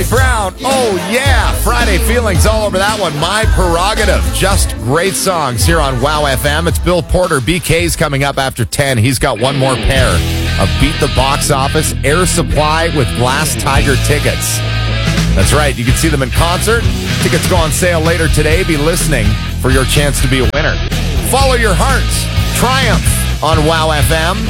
Brown, oh yeah, Friday feelings all over that one. My Prerogative, just great songs here on Wow FM. It's Bill Porter. BK's coming up after 10. He's got one more pair of Beat the Box Office Air Supply with Glass Tiger tickets. That's right, you can see them in concert. Tickets go on sale later today. Be listening for your chance to be a winner. Follow your hearts. Triumph on Wow FM.